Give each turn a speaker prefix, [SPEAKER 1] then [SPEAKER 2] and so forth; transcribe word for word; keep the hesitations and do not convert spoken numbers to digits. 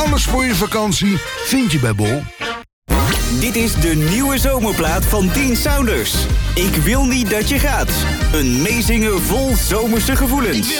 [SPEAKER 1] Alles voor je vakantie vind je bij Bol.
[SPEAKER 2] Dit is de nieuwe zomerplaat van Dean Saunders. Ik wil niet dat je gaat. Een meezinger vol zomerse gevoelens.